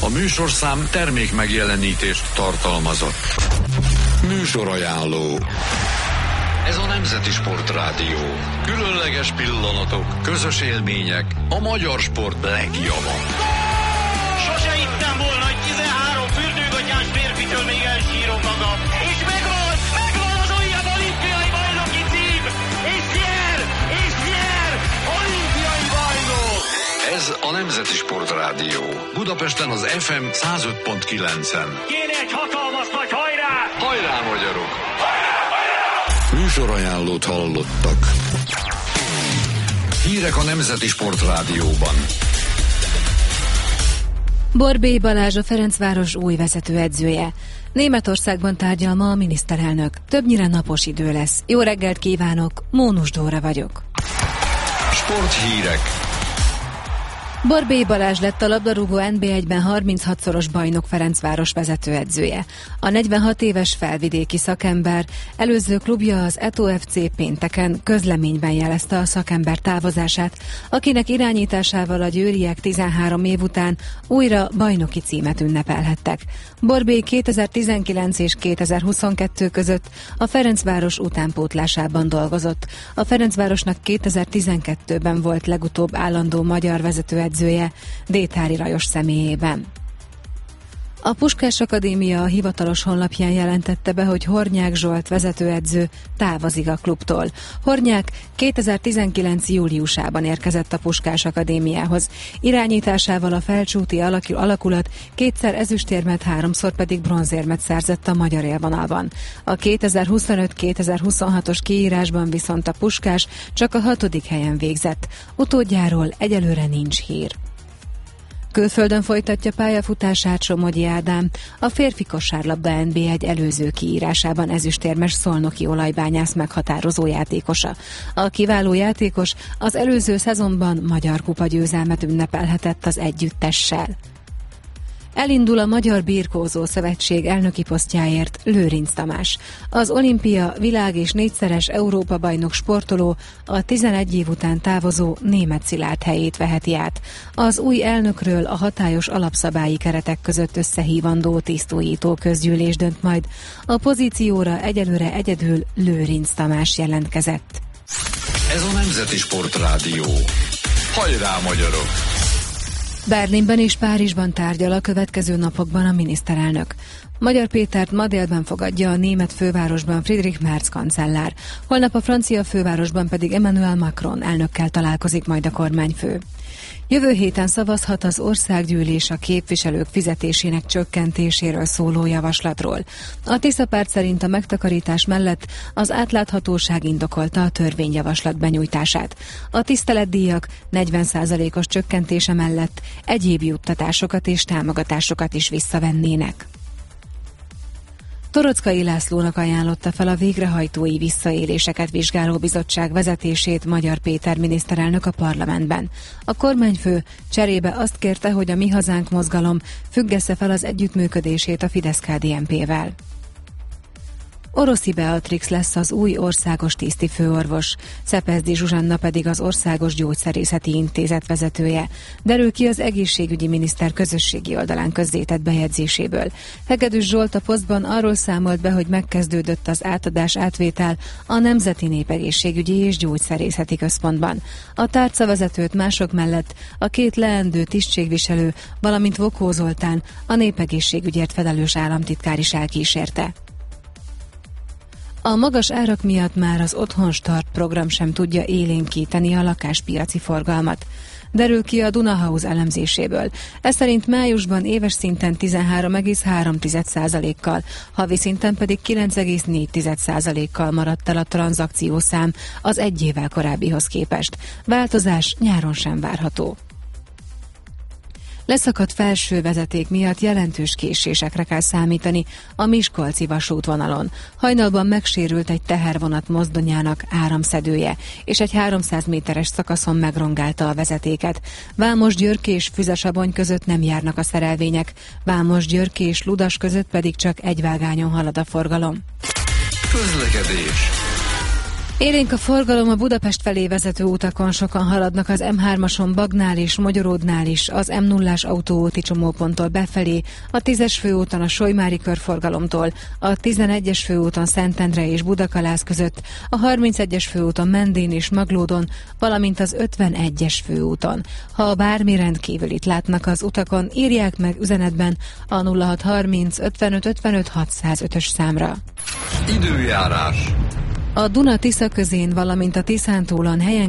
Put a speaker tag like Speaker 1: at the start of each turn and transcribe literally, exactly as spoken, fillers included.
Speaker 1: A műsorszám termék megjelenítést tartalmazott. Műsorajánló. Ez a Nemzeti Sportrádió. Különleges pillanatok, közös élmények, a magyar sport legjava.
Speaker 2: Sose hittem volna, hogy tizenhárom fürdőgatyás férfitől még elsírom magam. És megvan, megvan az újabb olimpiai bajnoki cím! És nyer, és nyer, olimpiai bajnok!
Speaker 1: Ez a Nemzeti Sportrádió. Budapesten az ef em száz öt pont kilencen.
Speaker 2: Kéne egy hatalmas nagy hajrá!
Speaker 1: Hajrá, magyarok! Műsorajánlót hallottak. Hírek a Nemzeti Sportrádióban.
Speaker 3: Borbély Balázs, a Ferencváros új vezetőedzője. Németországban tárgyal ma a miniszterelnök. Többnyire napos idő lesz. Jó reggelt kívánok, Mónus Dóra vagyok.
Speaker 1: Sporthírek.
Speaker 3: Borbély Balázs lett a labdarúgó en bé egyben harminchatszoros bajnok Ferencváros vezetőedzője. A negyvenhat éves felvidéki szakember előző klubja az Eto ef cé pénteken közleményben jelezte a szakember távozását, akinek irányításával a győriek tizenhárom év után újra bajnoki címet ünnepelhettek. Borbély kétezer-tizenkilenc és kétezer-huszonkettő között a Ferencváros utánpótlásában dolgozott. A Ferencvárosnak kétezer-tizenkettőben volt legutóbb állandó magyar vezetőedzője Détári Lajos személyében. A Puskás Akadémia a hivatalos honlapján jelentette be, hogy Hornyák Zsolt vezetőedző távozik a klubtól. Hornyák kétezer-tizenkilenc júliusában érkezett a Puskás Akadémiához. Irányításával a felcsúti alakulat kétszer ezüstérmet, háromszor pedig bronzérmet szerzett a magyar élvonalban. A kétezer-huszonöt kétezer-huszonhatos kiírásban viszont a Puskás csak a hatodik helyen végzett. Utódjáról egyelőre nincs hír. Külföldön folytatja pályafutását Somogyi Ádám, a férfi kosárlabda en bé egy előző kiírásában ezüstérmes szolnoki olajbányász meghatározó játékosa. A kiváló játékos az előző szezonban magyar kupa győzelmet ünnepelhetett az együttessel. Elindul a Magyar Birkózó Szövetség elnöki posztjáért Lőrinc Tamás. Az olimpia, világ és négyszeres Európa-bajnok sportoló a tizenegy év után távozó Németh Szilárd helyét veheti át. Az új elnökről a hatályos alapszabályi keretek között összehívandó tisztújító közgyűlés dönt majd. A pozícióra egyelőre egyedül Lőrinc Tamás jelentkezett.
Speaker 1: Ez a Nemzeti Sportrádió. Hajrá, magyarok!
Speaker 3: Berlinben és Párizsban tárgyal a következő napokban a miniszterelnök. Magyar Pétert ma délben fogadja a német fővárosban Friedrich Merz kancellár. Holnap a francia fővárosban pedig Emmanuel Macron elnökkel találkozik majd a kormányfő. Jövő héten szavazhat az országgyűlés a képviselők fizetésének csökkentéséről szóló javaslatról. A Tisza Párt szerint a megtakarítás mellett az átláthatóság indokolta a törvényjavaslat benyújtását. A tiszteletdíjak negyven százalékos csökkentése mellett egyéb juttatásokat és támogatásokat is visszavennének. Toroczkai Lászlónak ajánlotta fel a végrehajtói visszaéléseket vizsgáló bizottság vezetését Magyar Péter miniszterelnök a parlamentben. A kormányfő cserébe azt kérte, hogy a Mi Hazánk mozgalom függesse fel az együttműködését a Fidesz-ká dé en pével. Oroszi Beatrix lesz az új országos tisztifőorvos, Szepezdi Zsuzsanna pedig az Országos Gyógyszerészeti Intézet vezetője. Derül ki az egészségügyi miniszter közösségi oldalán közzétett bejegyzéséből. Hegedűs Zsolt a posztban arról számolt be, hogy megkezdődött az átadás átvétel a Nemzeti Népegészségügyi és Gyógyszerészeti Központban. A tárcavezetőt mások mellett a két leendő tisztségviselő, valamint Vokó Zoltán, a népegészségügyért felelős államtitkár is elkísérte. A magas árak miatt már az Otthon Start program sem tudja élénkíteni a lakáspiaci forgalmat. Derül ki a Dunahouse elemzéséből. Ez szerint májusban éves szinten tizenhárom egész három százalékkal, havi szinten pedig kilenc egész négy százalékkal maradt el a tranzakciószám az egy évvel korábbihoz képest. Változás nyáron sem várható. Leszakadt felső vezeték miatt jelentős késésekre kell számítani a miskolci vasútvonalon. Hajnalban megsérült egy tehervonat mozdonyának áramszedője, és egy háromszáz méteres szakaszon megrongálta a vezetéket. Vámosgyörk és Füzesabony között nem járnak a szerelvények, Vámosgyörk és Ludas között pedig csak egy vágányon halad a forgalom.
Speaker 1: Közlekedés.
Speaker 3: Élénk a forgalom a Budapest felé vezető utakon, sokan haladnak az em hármason Bagnál is, Magyaródnál is, az em nullás autóúti csomóponttól befelé, a tízes főúton a Solymári körforgalomtól, a tizenegyes főúton Szentendre és Budakalász között, a harmincegyes főúton Mendén és Maglódon, valamint az ötvenegyes főúton. Ha bármi rendkívülit látnak az utakon, írják meg üzenetben a nulla hat harminc ötvenöt ötvenöt hatszázötös számra.
Speaker 1: Időjárás.
Speaker 3: A Duna-Tisza közén, valamint a Tiszántúlon helyen